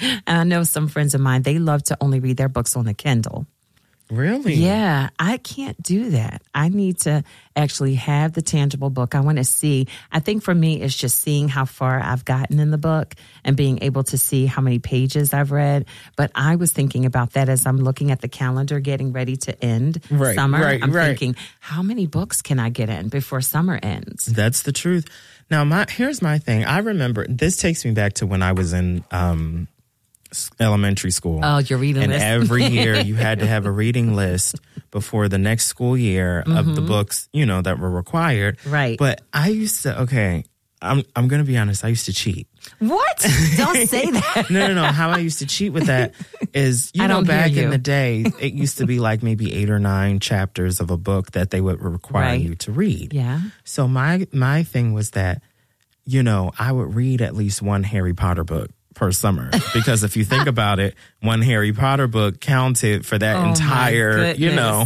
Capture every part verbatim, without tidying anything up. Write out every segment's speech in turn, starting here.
And I know some friends of mine, they love to only read their books on a Kindle. Really? Yeah, I can't do that. I need to actually have the tangible book. I want to see. I think for me, it's just seeing how far I've gotten in the book and being able to see how many pages I've read. But I was thinking about that as I'm looking at the calendar getting ready to end right, summer. Right, I'm right. thinking, how many books can I get in before summer ends? That's the truth. Now, my here's my thing. I remember, this takes me back to when I was in um, elementary school. Oh, your reading and list. And every year you had to have a reading list before the next school year mm-hmm. of the books, you know, that were required. Right. But I used to, okay, I'm I'm going to be honest, I used to cheat. What? Don't say that. no, no, no. How I used to cheat with that is, you I know, don't back hear you. in the day, it used to be like maybe eight or nine chapters of a book that they would require right. you to read. Yeah. So my my thing was that, you know, I would read at least one Harry Potter book per summer. Because if you think about it, one Harry Potter book counted for that oh entire, you know.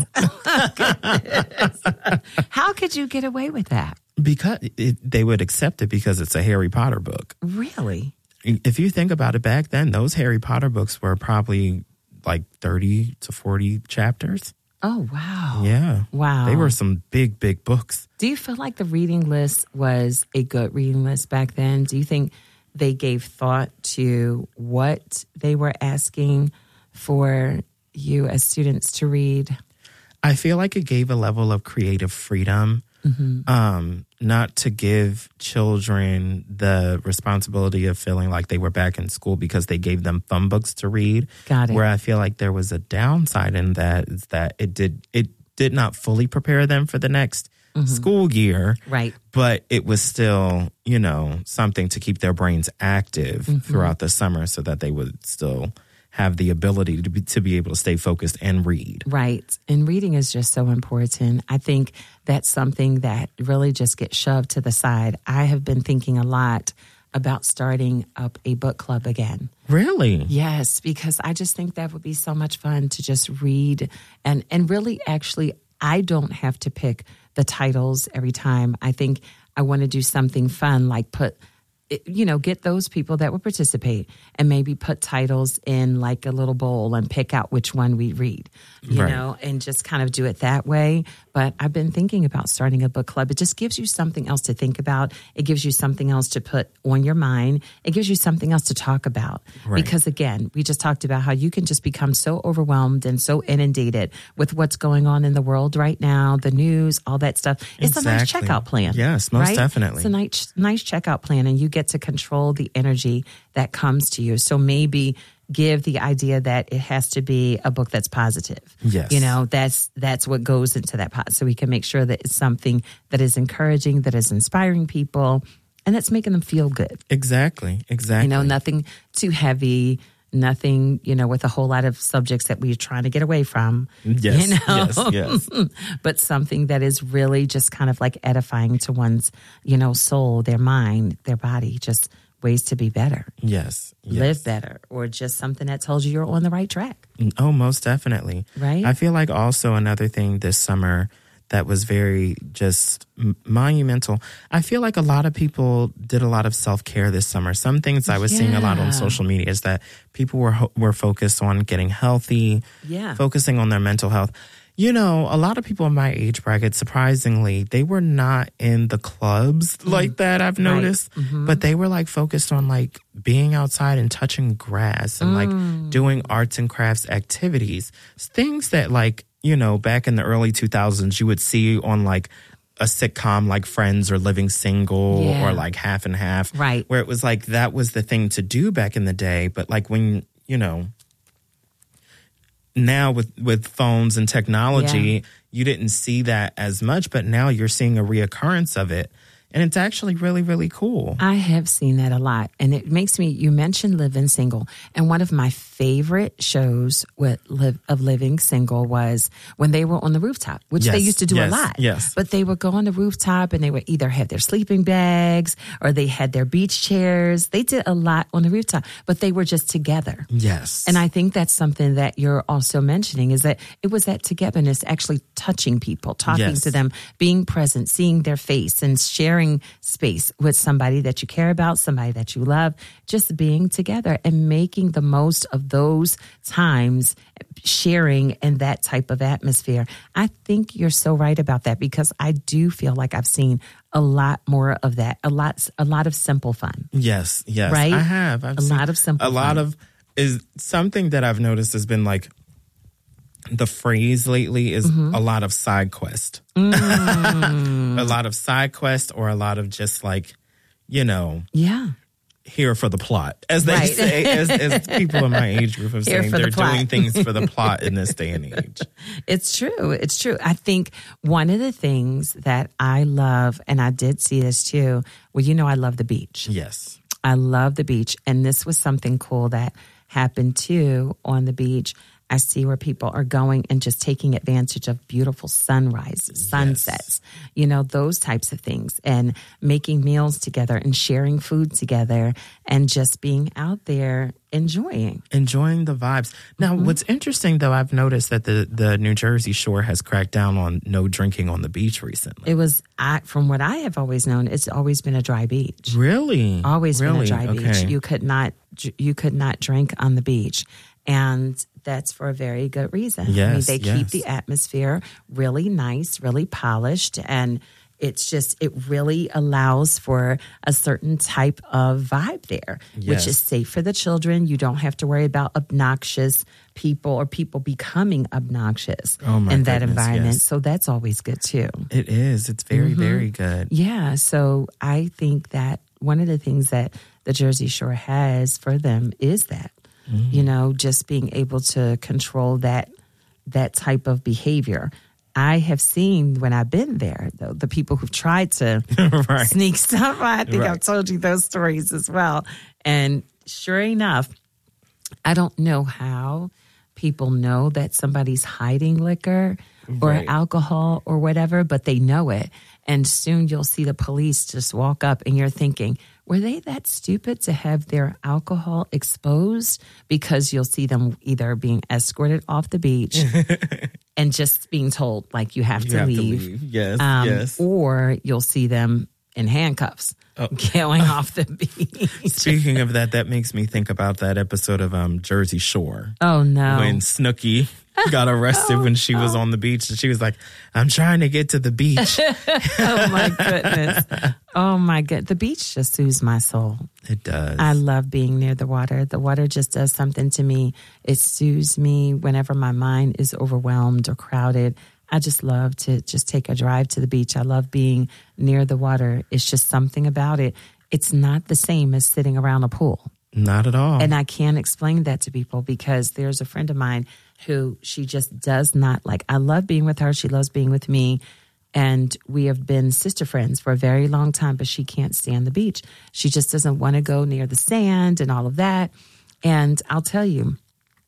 How could you get away with that? Because it, they would accept it because it's a Harry Potter book. Really? If you think about it, back then, those Harry Potter books were probably like thirty to forty chapters. Oh, wow. Yeah. Wow. They were some big, big books. Do you feel like the reading list was a good reading list back then? Do you think they gave thought to what they were asking for you as students to read? I feel like it gave a level of creative freedom. Mm-hmm. Um, not to give children the responsibility of feeling like they were back in school because they gave them fun books to read. Got it. Where I feel like there was a downside in that is that it did it did not fully prepare them for the next mm-hmm. school year. Right. But it was still, you know, something to keep their brains active mm-hmm. throughout the summer so that they would still have the ability to be, to be able to stay focused and read. Right. And reading is just so important. I think that's something that really just gets shoved to the side. I have been thinking a lot about starting up a book club again. Really? Yes, because I just think that would be so much fun to just read and, and really actually, I don't have to pick the titles every time. I think I want to do something fun, like put you know, get those people that would participate and maybe put titles in like a little bowl and pick out which one we read, you right. know, and just kind of do it that way. But I've been thinking about starting a book club. It just gives you something else to think about. It gives you something else to put on your mind. It gives you something else to talk about. Right. Because again, we just talked about how you can just become so overwhelmed and so inundated with what's going on in the world right now, the news, all that stuff. It's exactly. a nice checkout plan. Yes, most right? definitely. It's a nice, nice checkout plan, and you get to control the energy that comes to you. So maybe give the idea that it has to be a book that's positive. Yes. You know, that's that's what goes into that pot. So we can make sure that it's something that is encouraging, that is inspiring people, and that's making them feel good. Exactly. Exactly. You know, nothing too heavy, nothing, you know, with a whole lot of subjects that we're trying to get away from. Yes, you know? yes, yes. But something that is really just kind of like edifying to one's, you know, soul, their mind, their body, just ways to be better. Yes, yes. Live better, or just something that tells you you're on the right track. Oh, most definitely. Right? I feel like also another thing this summer that was very just monumental. I feel like a lot of people did a lot of self-care this summer. Some things I was yeah. seeing a lot on social media is that people were were focused on getting healthy, yeah. focusing on their mental health. You know, a lot of people in my age bracket, surprisingly, they were not in the clubs mm. like that, I've noticed. Right. Mm-hmm. But they were like focused on like being outside and touching grass and mm. like doing arts and crafts activities. Things that like, you know, back in the early two thousands, you would see on like a sitcom like Friends or Living Single yeah. or like Half and Half. Right. Where it was like that was the thing to do back in the day. But like when, you know, now with, with phones and technology, yeah. you didn't see that as much, but now you're seeing a reoccurrence of it. And it's actually really, really cool. I have seen that a lot. And it makes me, you mentioned Living Single. And one of my favorite shows with live, of Living Single was when they were on the rooftop, which yes, they used to do yes, a lot. Yes. But they would go on the rooftop and they would either have their sleeping bags or they had their beach chairs. They did a lot on the rooftop, but they were just together. Yes. And I think that's something that you're also mentioning is that it was that togetherness, actually touching people, talking yes. to them, being present, seeing their face and sharing sharing space with somebody that you care about, somebody that you love, just being together and making the most of those times, sharing in that type of atmosphere. I think you're so right about that, because I do feel like I've seen a lot more of that, a lot, a lot of simple fun. Yes, yes, right? I have. I've a seen lot of simple a lot fun. of is something that I've noticed has been like the phrase lately is mm-hmm. a lot of side quest, mm. a lot of side quest, or a lot of just like, you know, yeah. here for the plot, as they right. say, as, as people in my age group have saying, they're the doing things for the plot in this day and age. It's true. It's true. I think one of the things that I love, and I did see this too, well, you know, I love the beach. Yes. I love the beach. And this was something cool that happened too on the beach. I see where people are going and just taking advantage of beautiful sunrises, sunsets, yes. you know, those types of things, and making meals together and sharing food together and just being out there enjoying. Enjoying the vibes. Now, mm-hmm. what's interesting, though, I've noticed that the, the New Jersey Shore has cracked down on no drinking on the beach recently. It was, I, from what I have always known, it's always been a dry beach. Really? Always really? been a dry okay. beach. You could not, you could not drink on the beach. And that's for a very good reason. Yes, I mean, they yes. keep the atmosphere really nice, really polished, and it's just, it really allows for a certain type of vibe there, yes. which is safe for the children. You don't have to worry about obnoxious people or people becoming obnoxious oh my in that goodness, environment. Yes. So that's always good too. It is. It's very, mm-hmm. very good. Yeah. So I think that one of the things that the Jersey Shore has for them is that. Mm-hmm. You know, just being able to control that that type of behavior. I have seen when I've been there, the, the people who've tried to right. sneak stuff. I think right. I've told you those stories as well. And sure enough, I don't know how people know that somebody's hiding liquor or right. alcohol or whatever, but they know it. And soon you'll see the police just walk up and you're thinking, were they that stupid to have their alcohol exposed? Because you'll see them either being escorted off the beach and just being told, like, you have, you to, have leave. to leave. Yes, um, yes. Or you'll see them in handcuffs oh. going off the beach. Speaking of that, that makes me think about that episode of um, Jersey Shore. Oh, no. When Snooki got arrested oh, when she was oh. on the beach. And she was like, I'm trying to get to the beach. Oh, my goodness. Oh, my God. The beach just soothes my soul. It does. I love being near the water. The water just does something to me. It soothes me whenever my mind is overwhelmed or crowded. I just love to just take a drive to the beach. I love being near the water. It's just something about it. It's not the same as sitting around a pool. Not at all. And I can't explain that to people because there's a friend of mine who she just does not like. I love being with her. She loves being with me. And we have been sister friends for a very long time, but she can't stand the beach. She just doesn't want to go near the sand and all of that. And I'll tell you,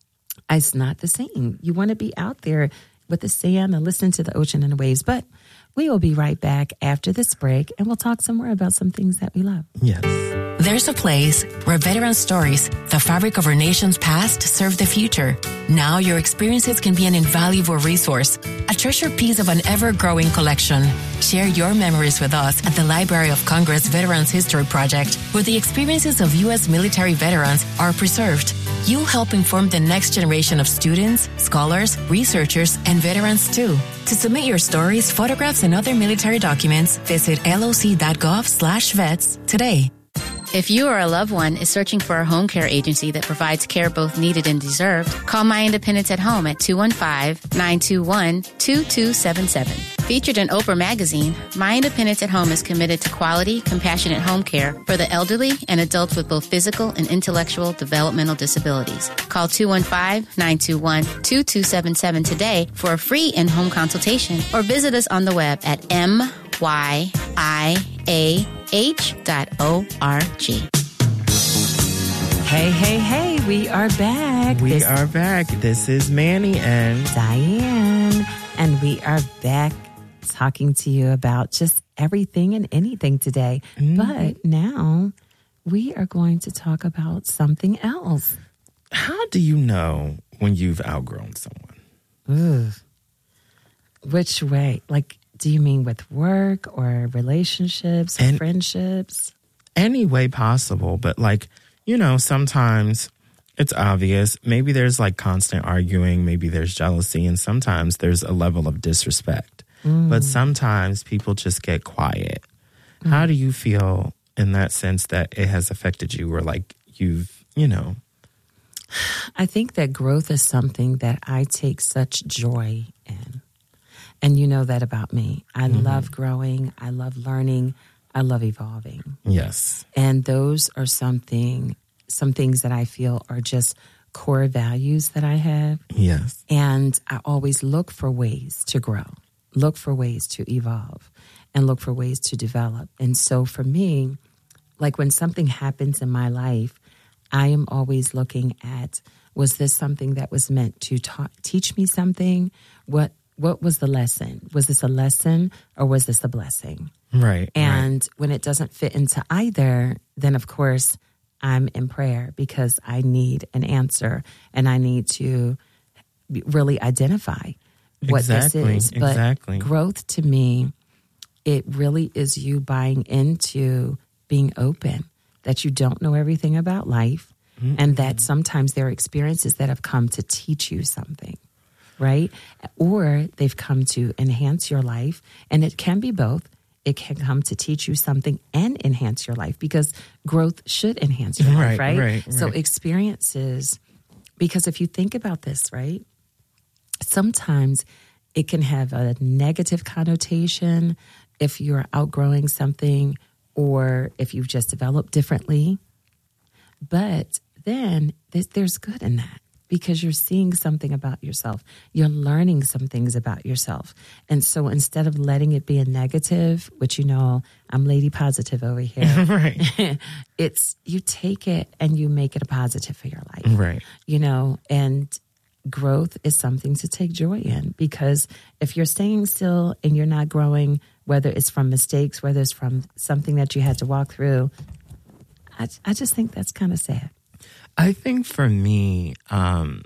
it's not the same. You want to be out there with the sand and listen to the ocean and the waves. But we will be right back after this break, and we'll talk some more about some things that we love. Yes. There's a place where veteran stories, the fabric of our nation's past, serve the future. Now your experiences can be an invaluable resource, a treasured piece of an ever-growing collection. Share your memories with us at the Library of Congress Veterans History Project, where the experiences of U S military veterans are preserved. You'll help inform the next generation of students, scholars, researchers, and veterans too. To submit your stories, photographs, and other military documents, visit loc.gov slash vets today. If you or a loved one is searching for a home care agency that provides care both needed and deserved, call My Independence at Home at two one five, nine two one, two two seven seven. Featured in Oprah Magazine, My Independence at Home is committed to quality, compassionate home care for the elderly and adults with both physical and intellectual developmental disabilities. Call two one five, nine two one, two two seven seven today for a free in-home consultation or visit us on the web at m y i a h dot org. Hey, hey, hey, we are back. We this are back. This is Manny and Diane, and we are back talking to you about just everything and anything today. Mm. But now we are going to talk about something else. How do you know when you've outgrown someone? Ugh. Which way? Like, Do you mean with work or relationships or And- friendships? Any way possible, but like, you know, sometimes it's obvious. Maybe there's like constant arguing, maybe there's jealousy, and sometimes there's a level of disrespect. Mm. But sometimes people just get quiet. Mm. How do you feel in that sense that it has affected you, or like you've, you know? I think that growth is something that I take such joy in. And you know that about me. I mm-hmm. love growing. I love learning. I love evolving. Yes. And those are something, some things that I feel are just core values that I have. Yes. And I always look for ways to grow, look for ways to evolve, and look for ways to develop. And so for me, like when something happens in my life, I am always looking at, was this something that was meant to ta- teach me something? What What was the lesson? Was this a lesson or was this a blessing? Right. And right. when it doesn't fit into either, then of course I'm in prayer because I need an answer and I need to really identify what exactly, this is. But exactly. growth to me, it really is you buying into being open, that you don't know everything about life, mm-hmm. and that sometimes there are experiences that have come to teach you something. Right? Or they've come to enhance your life. And it can be both. It can come to teach you something and enhance your life, because growth should enhance your right, life, right? right? Right. So experiences, because if you think about this, right, sometimes it can have a negative connotation if you're outgrowing something or if you've just developed differently. But then there's good in that, because you're seeing something about yourself. You're learning some things about yourself. And so instead of letting it be a negative, which, you know, I'm Lady Positive over here. Right. It's, you take it and you make it a positive for your life. Right. You know, and growth is something to take joy in, because if you're staying still and you're not growing, whether it's from mistakes, whether it's from something that you had to walk through, I, I just think that's kind of sad. I think for me, um,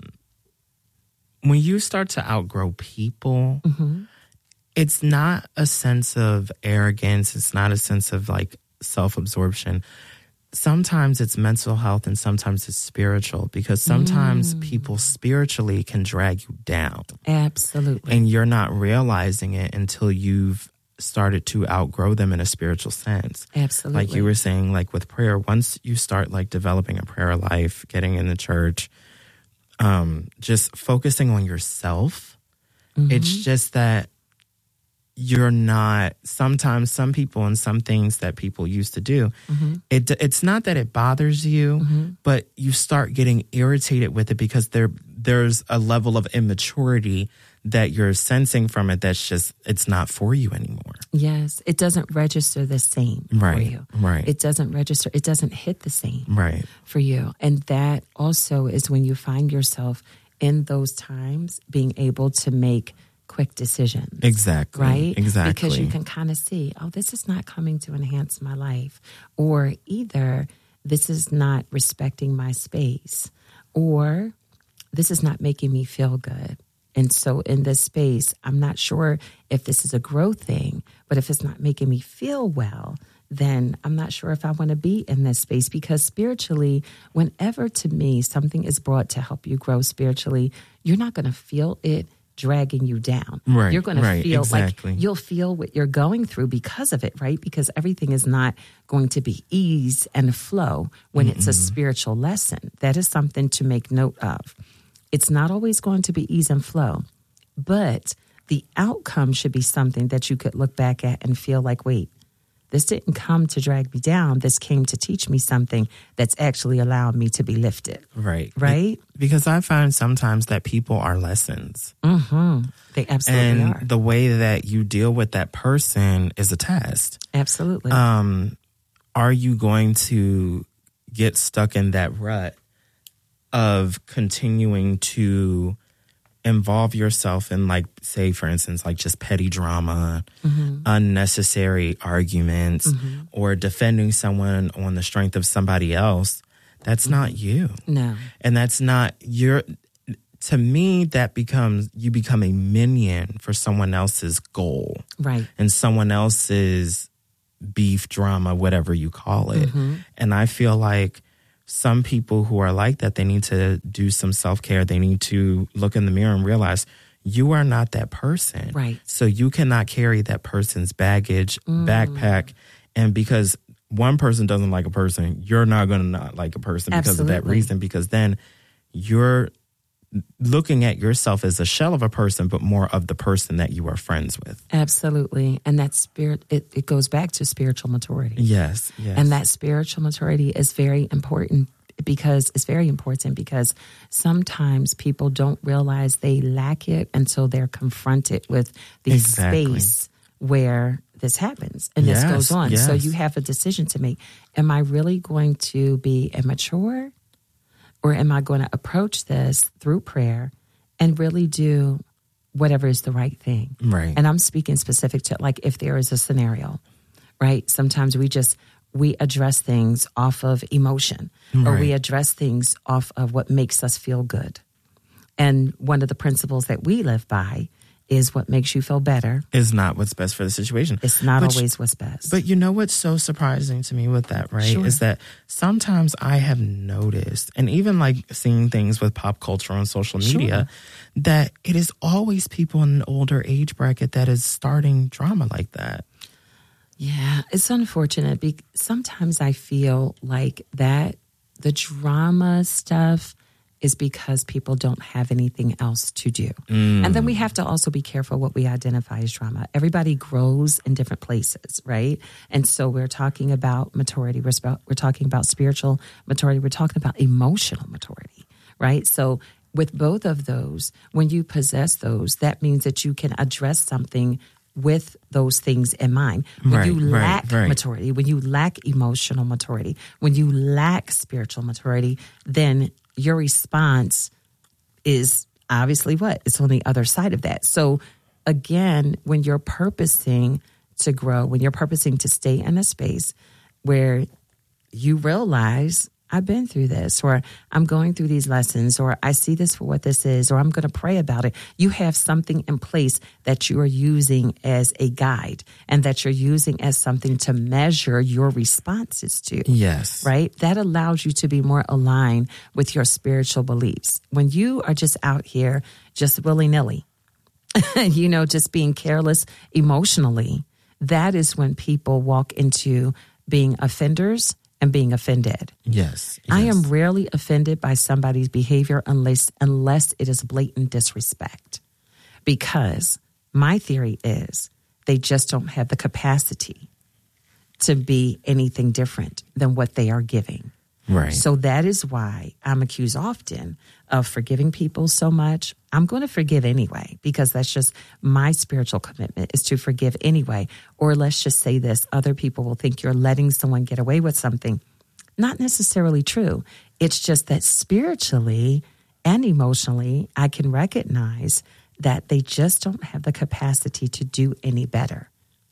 when you start to outgrow people, mm-hmm. it's not a sense of arrogance. It's not a sense of like self-absorption. Sometimes it's mental health and sometimes it's spiritual, because sometimes mm. people spiritually can drag you down. Absolutely. And you're not realizing it until you've started to outgrow them in a spiritual sense. Absolutely. Like you were saying, like with prayer, once you start like developing a prayer life, getting in the church, um, just focusing on yourself, mm-hmm. it's just that you're not, sometimes some people and some things that people used to do, mm-hmm. it it's not that it bothers you, mm-hmm. but you start getting irritated with it because there there's a level of immaturity that you're sensing from it that's just, it's not for you anymore. Yes, it doesn't register the same right, for you. Right. It doesn't register, it doesn't hit the same right. for you. And that also is when you find yourself in those times being able to make quick decisions. Exactly. Right? Exactly. Because you can kind of see, oh, this is not coming to enhance my life. Or either this is not respecting my space, or this is not making me feel good. And so in this space, I'm not sure if this is a growth thing, but if it's not making me feel well, then I'm not sure if I want to be in this space. Because spiritually, whenever to me something is brought to help you grow spiritually, you're not going to feel it dragging you down. Right, you're going right, to feel exactly. like you'll feel what you're going through because of it, right? Because everything is not going to be ease and flow when mm-hmm. it's a spiritual lesson. That is something to make note of. It's not always going to be ease and flow, but the outcome should be something that you could look back at and feel like, wait, this didn't come to drag me down. This came to teach me something that's actually allowed me to be lifted. Right. Right? Because I find sometimes that people are lessons. Mm-hmm. They absolutely and are. And the way that you deal with that person is a test. Absolutely. Um, are you going to get stuck in that rut of continuing to involve yourself in, like, say, for instance, like just petty drama, mm-hmm. unnecessary arguments, mm-hmm. or defending someone on the strength of somebody else? That's mm-hmm. not you. No. And that's not your, to me, that becomes, you become a minion for someone else's goal. Right. And someone else's beef, drama, whatever you call it. Mm-hmm. And I feel like some people who are like that, they need to do some self-care. They need to look in the mirror and realize you are not that person. Right. So you cannot carry that person's baggage, mm. backpack. And because one person doesn't like a person, you're not going to not like a person because Absolutely. of that reason. Because then you're looking at yourself as a shell of a person, but more of the person that you are friends with. Absolutely. And that spirit, it, it goes back to spiritual maturity. Yes, yes. And that spiritual maturity is very important because it's very important because sometimes people don't realize they lack it until they're confronted with the Exactly. space where this happens and Yes, this goes on. yes. So you have a decision to make. Am I really going to be immature? Or am I going to approach this through prayer and really do whatever is the right thing? Right. And I'm speaking specific to, like, if there is a scenario, right? Sometimes we just, we address things off of emotion or Right. we address things off of what makes us feel good. And one of the principles that we live by is what makes you feel better. Is not what's best for the situation. It's not But always what's best. But you know what's so surprising to me with that, right? Sure. Is that sometimes I have noticed, and even like seeing things with pop culture on social media, Sure. that it is always people in an older age bracket that is starting drama like that. Yeah, it's unfortunate. Be- Sometimes I feel like that the drama stuff is because people don't have anything else to do. Mm. And then we have to also be careful what we identify as drama. Everybody grows in different places, right? And so we're talking about maturity. We're, sp- we're talking about spiritual maturity. We're talking about emotional maturity, right? So with both of those, when you possess those, that means that you can address something with those things in mind. When Right, you right, lack right. maturity, when you lack emotional maturity, when you lack spiritual maturity, then your response is obviously what? It's on the other side of that. So again, when you're purposing to grow, when you're purposing to stay in a space where you realize, I've been through this, or I'm going through these lessons, or I see this for what this is, or I'm going to pray about it. You have something in place that you are using as a guide and that you're using as something to measure your responses to. Yes. Right? That allows you to be more aligned with your spiritual beliefs. When you are just out here, just willy-nilly, you know, just being careless emotionally, that is when people walk into being offenders and being offended. Yes, yes. I am rarely offended by somebody's behavior unless unless it is blatant disrespect. Because my theory is they just don't have the capacity to be anything different than what they are giving. Right. So that is why I'm accused often of forgiving people so much. I'm going to forgive anyway, because that's just my spiritual commitment is to forgive anyway. Or let's just say this, other people will think you're letting someone get away with something. Not necessarily true. It's just that spiritually and emotionally, I can recognize that they just don't have the capacity to do any better.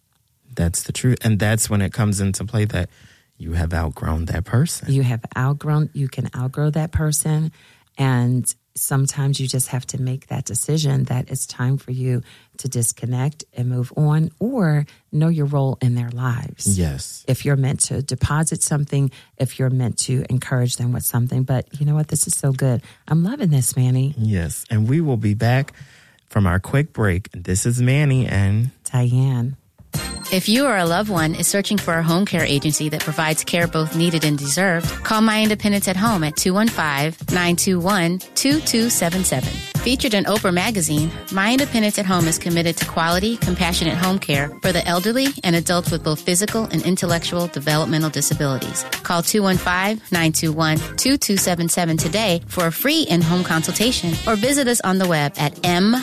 That's the truth. And that's when it comes into play that you have outgrown that person. You have outgrown, you can outgrow that person. And sometimes you just have to make that decision that it's time for you to disconnect and move on, or know your role in their lives. Yes. If you're meant to deposit something, if you're meant to encourage them with something. But you know what? This is so good. I'm loving this, Manny. Yes. And we will be back from our quick break. This is Manny and Diane. If you or a loved one is searching for a home care agency that provides care both needed and deserved, call My Independence at Home at two one five, nine two one, two two seven seven. Featured in Oprah Magazine, My Independence at Home is committed to quality, compassionate home care for the elderly and adults with both physical and intellectual developmental disabilities. Call two one five, nine two one, two two seven seven today for a free in-home consultation, or visit us on the web at m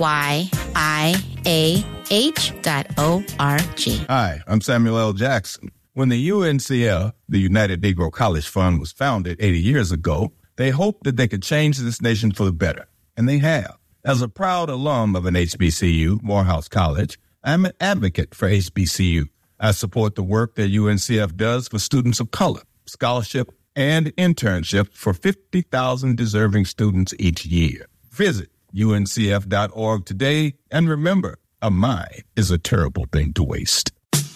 y i a h dot org. Hi, I'm Samuel L. Jackson. When the U N C F, the United Negro College Fund, was founded eighty years ago, they hoped that they could change this nation for the better, and they have. As a proud alum of an H B C U, Morehouse College, I'm an advocate for H B C U. I support the work that U N C F does for students of color, scholarship, and internship for fifty thousand deserving students each year. Visit U N C F dot org today, and remember, a mind is a terrible thing to waste.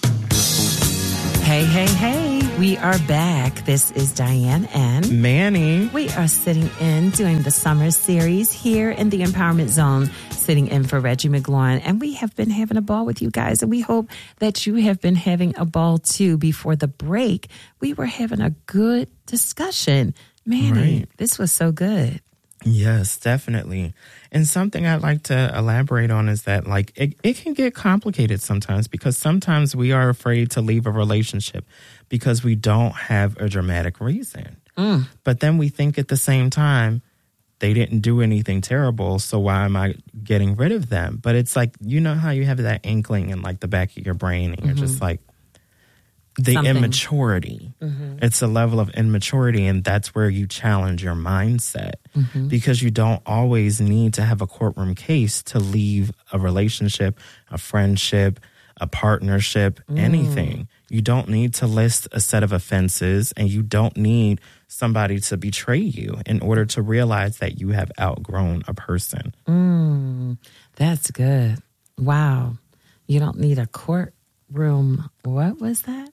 Hey, hey, hey, we are back. This is Diane and Manny. We are sitting in doing the summer series here in the Empowerment Zone, sitting in for Reggie McGloin. And we have been having a ball with you guys, and we hope that you have been having a ball too. Before the break, we were having a good discussion. Manny, right. This was so good. Yes, definitely. And something I'd like to elaborate on is that, like, it, it can get complicated sometimes, because sometimes we are afraid to leave a relationship because we don't have a dramatic reason. Mm. But then we think at the same time, they didn't do anything terrible, so why am I getting rid of them? But it's like, you know how you have that inkling in, like, the back of your brain, and you're mm-hmm. just like, the Something. immaturity. Mm-hmm. It's a level of immaturity, and that's where you challenge your mindset, mm-hmm. because you don't always need to have a courtroom case to leave a relationship, a friendship, a partnership, mm. anything. You don't need to list a set of offenses, and you don't need somebody to betray you in order to realize that you have outgrown a person. Mm, that's good. Wow. You don't need a courtroom. What was that?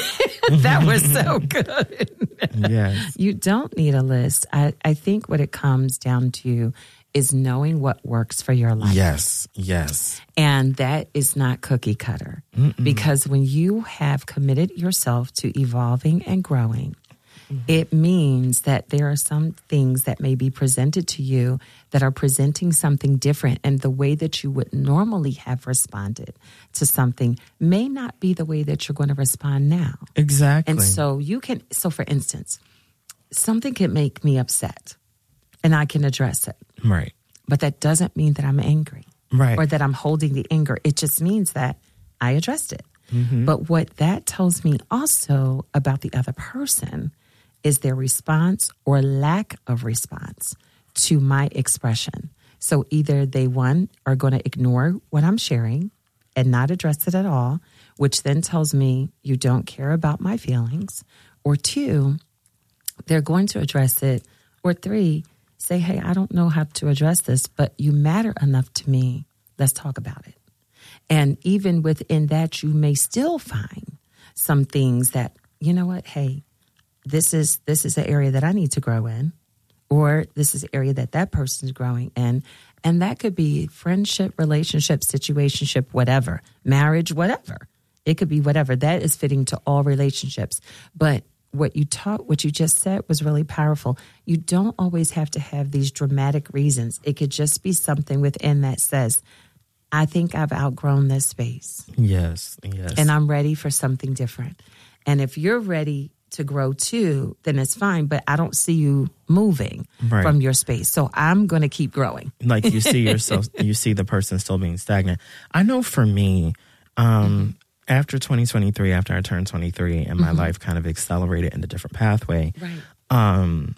That was so good. Yes. You don't need a list. I, I think what it comes down to is knowing what works for your life. Yes, yes. And that is not cookie cutter. Mm-mm. Because when you have committed yourself to evolving and growing, mm-hmm. it means that there are some things that may be presented to you that are presenting something different. And the way that you would normally have responded to something may not be the way that you're going to respond now. Exactly. And so you can, so for instance, something can make me upset and I can address it. Right. But that doesn't mean that I'm angry. Right. Or that I'm holding the anger. It just means that I addressed it. Mm-hmm. But what that tells me also about the other person is their response or lack of response to my expression. So either they, one, are going to ignore what I'm sharing and not address it at all, which then tells me you don't care about my feelings, or two, they're going to address it, or three, say, hey, I don't know how to address this, but you matter enough to me. Let's talk about it. And even within that, you may still find some things that, you know what, hey, this is this is an area that I need to grow in, or this is an area that that person's growing in. And that could be friendship, relationship, situationship, whatever, marriage, whatever. It could be whatever. That is fitting to all relationships. But what you taught, what you just said was really powerful. You don't always have to have these dramatic reasons. It could just be something within that says, I think I've outgrown this space. Yes, yes. And I'm ready for something different. And if you're ready to grow too, then it's fine. But I don't see you moving right. from your space. So I'm going to keep growing. Like you see yourself, you see the person still being stagnant. I know for me, um, mm-hmm. after twenty twenty-three, after I turned twenty-three and my mm-hmm. life kind of accelerated in a different pathway, right. um,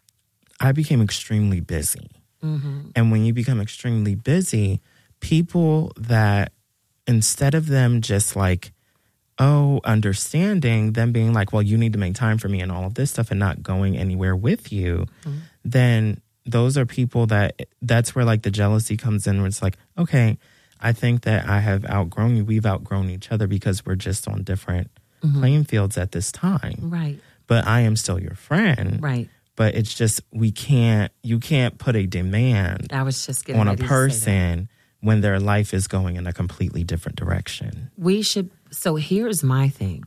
I became extremely busy. Mm-hmm. And when you become extremely busy, people that instead of them just like, oh, understanding, them being like, well, you need to make time for me and all of this stuff and not going anywhere with you, mm-hmm. then those are people that that's where like the jealousy comes in, where it's like, okay, I think that I have outgrown you. We've outgrown each other because we're just on different mm-hmm. playing fields at this time. Right. But I am still your friend. Right. But it's just, we can't, you can't put a demand I was just getting on a ready to person say that. When their life is going in a completely different direction. We should, so here's my thing.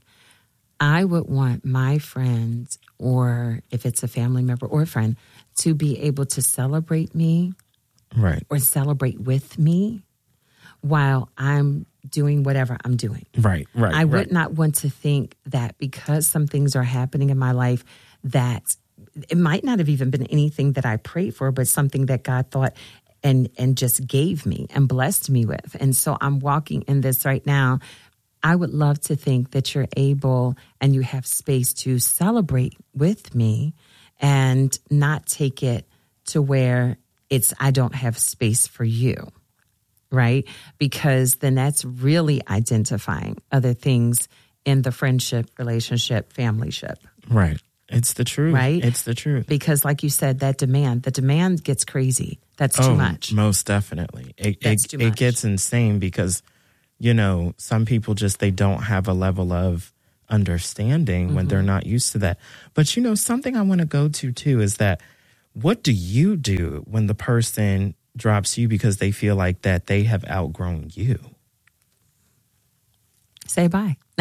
I would want my friends, or if it's a family member or a friend, to be able to celebrate me. Right. Or celebrate with me while I'm doing whatever I'm doing. Right, right. I would right. not want to think that because some things are happening in my life that it might not have even been anything that I prayed for, but something that God thought and and just gave me and blessed me with. And so I'm walking in this right now. I would love to think that you're able and you have space to celebrate with me and not take it to where it's, I don't have space for you, right? Because then that's really identifying other things in the friendship, relationship, familyship. Right. It's the truth. Right? It's the truth. Because like you said, that demand, the demand gets crazy. That's oh, too much. Most definitely. It, That's it, too much. It gets insane because, you know, some people just, they don't have a level of understanding mm-hmm. when they're not used to that. But, you know, something I want to go to too is that what do you do when the person drops you because they feel like that they have outgrown you? Say bye. No.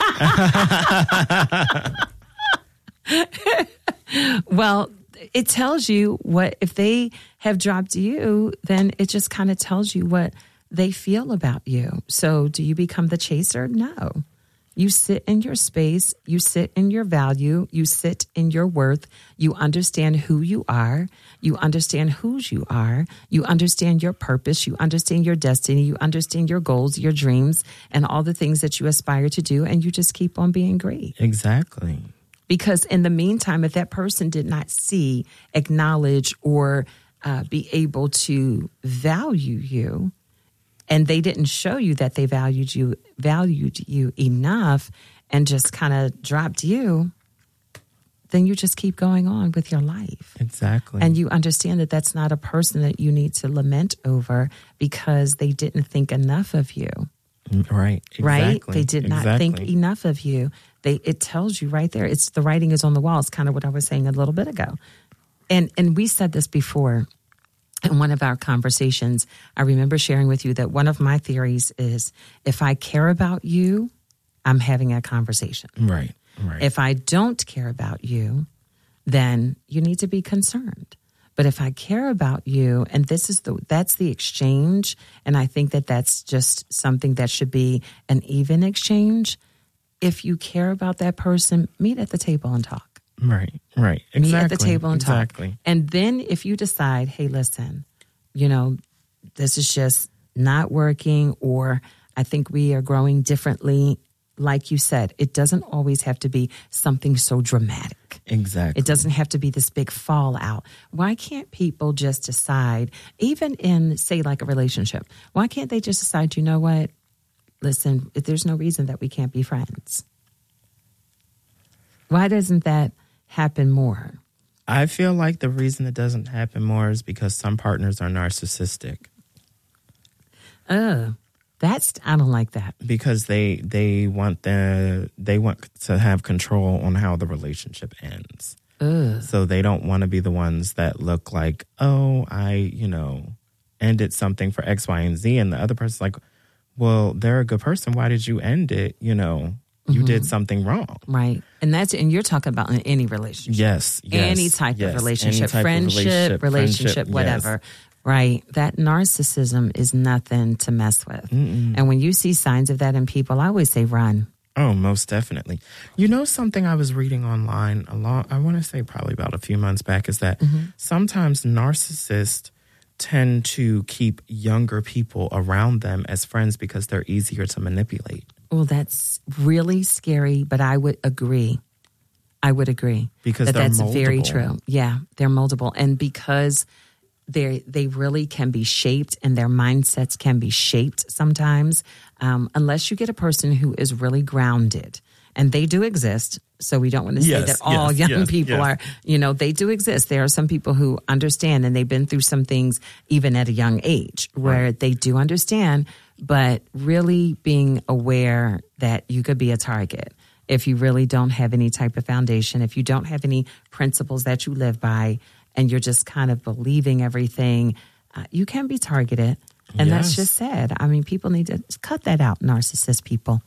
Well, it tells you what, if they have dropped you, then it just kind of tells you what they feel about you. So do you become the chaser? No. You sit in your space, you sit in your value, you sit in your worth, you understand who you are, you understand whose you are, you understand your purpose, you understand your destiny, you understand your goals, your dreams, and all the things that you aspire to do, and you just keep on being great. Exactly. Because in the meantime, if that person did not see, acknowledge, or uh, be able to value you, and they didn't show you that they valued you, valued you enough, and just kind of dropped you, then you just keep going on with your life. Exactly. And you understand that that's not a person that you need to lament over because they didn't think enough of you. Right. Exactly. Right? They did not exactly. think enough of you. They it tells you right there. It's the writing is on the wall. It's kind of what I was saying a little bit ago. And and we said this before in one of our conversations. I remember sharing with you that one of my theories is if I care about you, I'm having a conversation. Right. Right. If I don't care about you, then you need to be concerned. But if I care about you, and this is the that's the exchange, and I think that that's just something that should be an even exchange. If you care about that person, meet at the table and talk. Right, right. Exactly. Meet at the table and exactly. talk. And then if you decide, hey, listen, you know, this is just not working, or I think we are growing differently. Like you said, it doesn't always have to be something so dramatic. Exactly. It doesn't have to be this big fallout. Why can't people just decide, even in, say, like a relationship, why can't they just decide, you know what? Listen, if there's no reason that we can't be friends. Why doesn't that happen more? I feel like the reason it doesn't happen more is because some partners are narcissistic. Oh, that's, I don't like that. Because they they want the they want to have control on how the relationship ends. Ugh. So they don't want to be the ones that look like, oh, I, you know, ended something for X, Y, and Z. And the other person's like, well, they're a good person. Why did you end it? You know, you mm-hmm. did something wrong. Right. And that's, and you're talking about in any relationship. Yes. yes any type yes, of relationship, type friendship, of relationship, relationship, friendship, whatever. Yes. Right. That narcissism is nothing to mess with. Mm-mm. And when you see signs of that in people, I always say run. Oh, most definitely. You know, something I was reading online a long, I want to say probably about a few months back, is that mm-hmm. sometimes narcissists tend to keep younger people around them as friends because they're easier to manipulate. Well, that's really scary, but I would agree. I would agree. Because that they're that's moldable. Very true. Yeah, they're moldable. And because they they really can be shaped and their mindsets can be shaped sometimes, um, unless you get a person who is really grounded. And they do exist. So we don't want to say yes, that all yes, young yes, people yes. are, you know, they do exist. There are some people who understand, and they've been through some things even at a young age where right. they do understand, but really being aware that you could be a target if you really don't have any type of foundation, if you don't have any principles that you live by, and you're just kind of believing everything, uh, you can be targeted. And yes. that's just sad. I mean, people need to cut that out, narcissist people.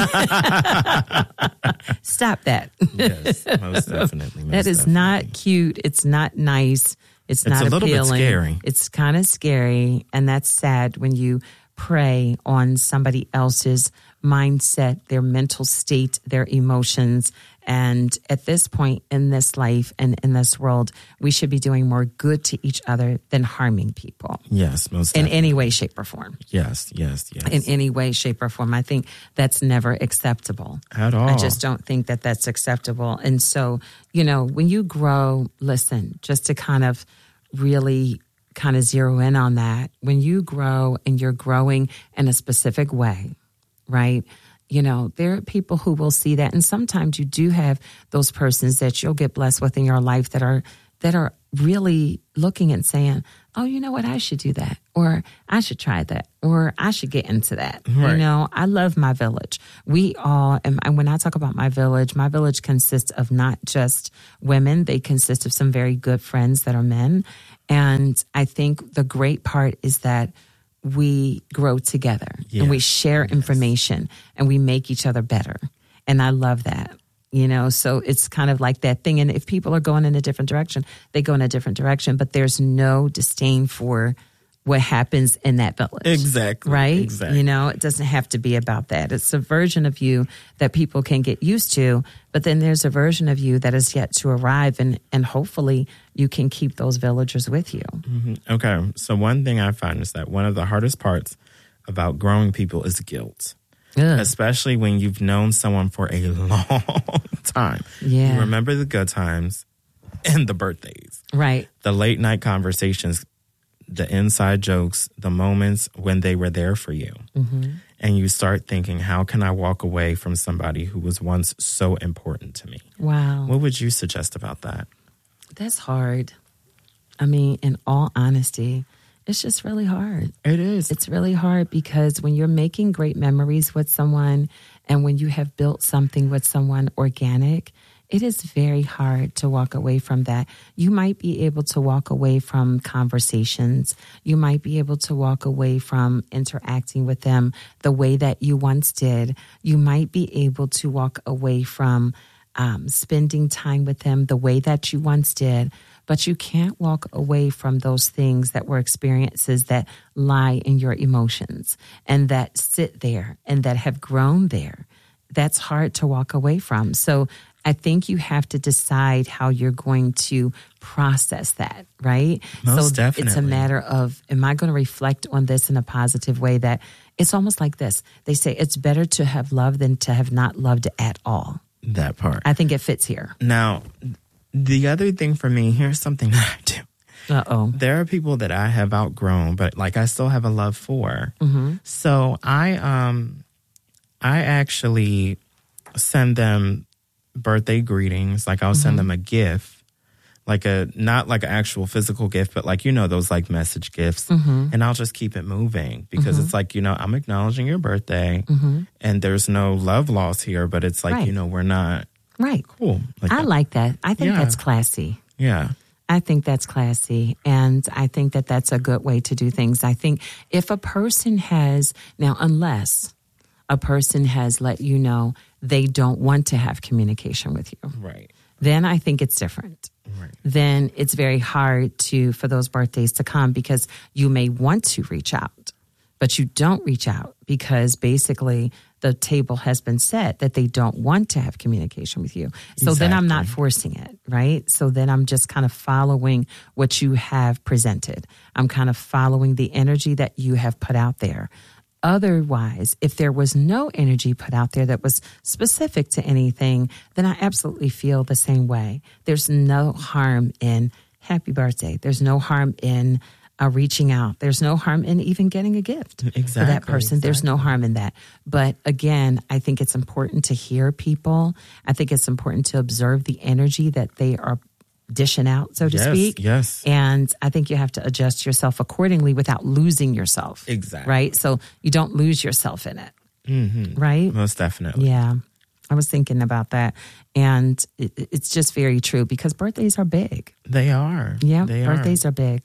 Stop that. Yes, most definitely. Most that is definitely. not cute. It's not nice. It's, it's not a little appealing. Bit scary. It's kind of scary. And that's sad when you prey on somebody else's mindset, their mental state, their emotions. And at this point in this life and in this world, we should be doing more good to each other than harming people. Yes, most in definitely. any way, shape, or form. Yes, yes, yes. In any way, shape, or form. I think that's never acceptable. At all. I just don't think that that's acceptable. And so, you know, when you grow, listen, just to kind of really kind of zero in on that, when you grow and you're growing in a specific way, right? You know, there are people who will see that. And sometimes you do have those persons that you'll get blessed with in your life that are that are really looking and saying, oh, you know what, I should do that. Or I should try that. Or I should get into that. Right. You know, I love my village. We all, and when I talk about my village, my village consists of not just women. They consist of some very good friends that are men. And I think the great part is that we grow together yes. and we share yes. information and we make each other better. And I love that, you know, so it's kind of like that thing. And if people are going in a different direction, they go in a different direction, but there's no disdain for what happens in that village. Exactly. Right? Exactly. You know, it doesn't have to be about that. It's a version of you that people can get used to, but then there's a version of you that is yet to arrive, and, and hopefully you can keep those villagers with you. Mm-hmm. Okay. So one thing I find is that one of the hardest parts about growing people is guilt. Ugh. Especially when you've known someone for a long time. Yeah. You remember the good times and the birthdays. Right. The late night conversations, the inside jokes, the moments when they were there for you. Mm-hmm. And you start thinking, how can I walk away from somebody who was once so important to me? Wow. What would you suggest about that? That's hard. I mean, in all honesty, it's just really hard. It is. It's really hard because when you're making great memories with someone and when you have built something with someone organic, it is very hard to walk away from that. You might be able to walk away from conversations. You might be able to walk away from interacting with them the way that you once did. You might be able to walk away from um, spending time with them the way that you once did. But you can't walk away from those things that were experiences that lie in your emotions and that sit there and that have grown there. That's hard to walk away from. So I think you have to decide how you're going to process that, right? Most so definitely. It's a matter of, am I going to reflect on this in a positive way? That it's almost like this. They say it's better to have loved than to have not loved at all. That part. I think it fits here. Now, the other thing for me, here's something that I do. Uh-oh. There are people that I have outgrown, but like I still have a love for. Mm-hmm. So I, um, I actually send them birthday greetings. Like I'll mm-hmm. send them a gift, like a, not like an actual physical gift, but like, you know, those like message gifts. Mm-hmm. And I'll just keep it moving because mm-hmm. it's like, you know, I'm acknowledging your birthday mm-hmm. and there's no love loss here, but it's like, right. you know, we're not. Right. Cool. Like I that. like that. I think yeah. that's classy. Yeah. I think that's classy. And I think that that's a good way to do things. I think if a person has, now, unless a person has let you know they don't want to have communication with you. Right. Then I think it's different. Right. Then it's very hard to, for those birthdays to come because you may want to reach out, but you don't reach out because basically the table has been set that they don't want to have communication with you. So exactly. then I'm not forcing it, right? So then I'm just kind of following what you have presented. I'm kind of following the energy that you have put out there. Otherwise, if there was no energy put out there that was specific to anything, then I absolutely feel the same way. There's no harm in happy birthday. There's no harm in uh, reaching out. There's no harm in even getting a gift exactly, for that person. Exactly. There's no harm in that. But again, I think it's important to hear people. I think it's important to observe the energy that they are dishing out, so to yes, speak. Yes. And I think you have to adjust yourself accordingly without losing yourself. Exactly. Right? So you don't lose yourself in it. Mm-hmm. Right? Most definitely. Yeah. I was thinking about that. And it, it's just very true because birthdays are big. They are. Yeah. They birthdays are. are big.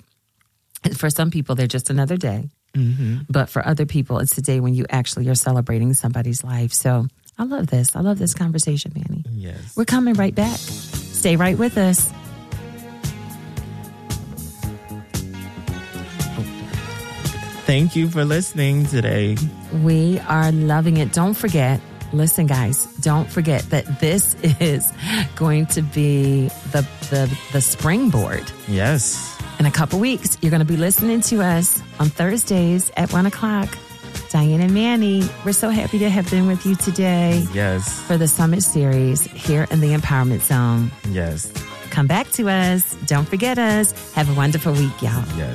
For some people, they're just another day. Mm-hmm. But for other people, it's the day when you actually are celebrating somebody's life. So I love this. I love this conversation, Manny. Yes. We're coming right back. Stay right with us. Thank you for listening today. We are loving it. Don't forget, listen, guys, don't forget that this is going to be the the, the springboard. Yes. In a couple weeks, you're going to be listening to us on Thursdays at one o'clock. Diane and Manny, we're so happy to have been with you today. Yes. For the Summit Series here in the Empowerment Zone. Yes. Come back to us. Don't forget us. Have a wonderful week, y'all. Yes.